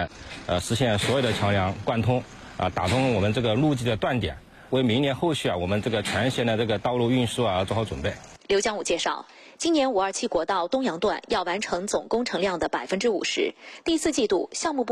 来，实现所有的桥梁贯通，打通我们这个路基的断点，为明年后续我们这个全线的这个道路运输做好准备。 刘江武介绍，今年527国道东阳段要完成总工程量的50%，第4季度项目部